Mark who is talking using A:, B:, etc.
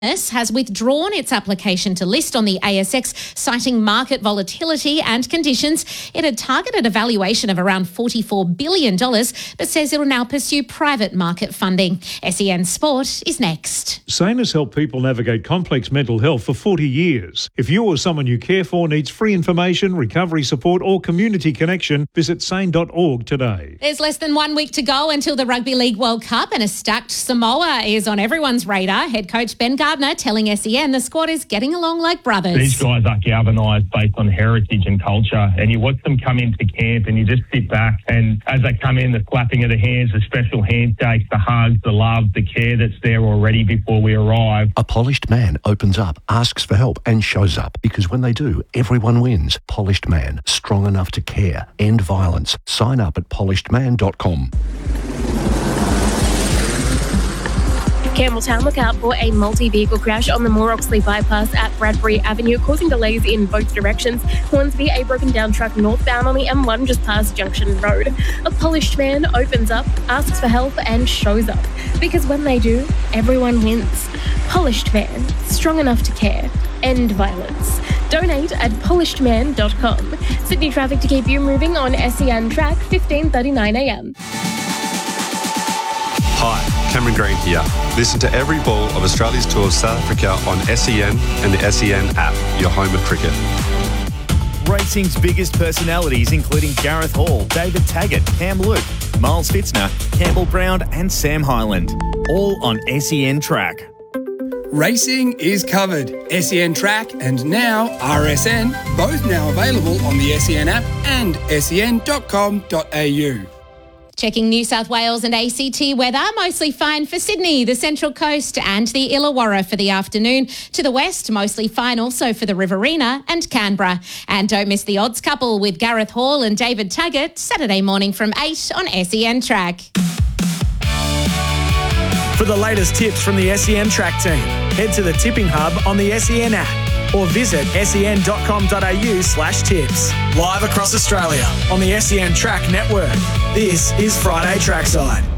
A: has withdrawn its application to list on the ASX, citing market volatility and conditions. It had targeted a valuation of around $44 billion, but says it will now pursue private market funding. SEN Sport is next.
B: SANE has helped people navigate complex mental health for 40 years. If you or someone you care for needs free information, recovery support or community connection, visit sane.org today.
A: There's less than 1 week to go until the Rugby League World Cup, and a stacked Samoa is on everyone's radar. Head coach Ben Gardner telling SEN the squad is getting along like brothers.
C: These guys are galvanised based on heritage and culture, and you watch them come into camp and you just sit back, and as they come in, the clapping of the hands, the special handshakes, the hugs, the love, the care that's there already before we arrive.
D: A polished man opens up, asks for help and shows up, because when they do, everyone wins. Polished Man, strong enough to care. End violence. Sign up at polishedman.com.
E: Campbelltown, look out for a multi-vehicle crash on the Moore Oxley bypass at Bradbury Avenue, causing delays in both directions. Hornsby, a broken down truck northbound on the M1 just past Junction Road. A polished man opens up, asks for help and shows up, because when they do, everyone wins. Polished Man, strong enough to care. End violence. Donate at polishedman.com. Sydney traffic to keep you moving on SEN track 15:39am.
F: Hi, Cameron Green here. Listen to every ball of Australia's tour of South Africa on SEN and the SEN app, your home of cricket.
G: Racing's biggest personalities, including Gareth Hall, David Taggart, Cam Luke, Miles Fitzner, Campbell Brown and Sam Hyland. All on SEN Track.
H: Racing is covered. SEN Track and now RSN, both now available on the SEN app and sen.com.au.
A: Checking New South Wales and ACT weather, mostly fine for Sydney, the Central Coast and the Illawarra for the afternoon. To the west, mostly fine also for the Riverina and Canberra. And don't miss the Odds Couple with Gareth Hall and David Taggart, Saturday morning from 8 on SEN Track.
I: For the latest tips from the SEN Track team, head to the Tipping Hub on the SEN app or visit sen.com.au/tips. Live across Australia on the SEN Track network. This is Friday Trackside.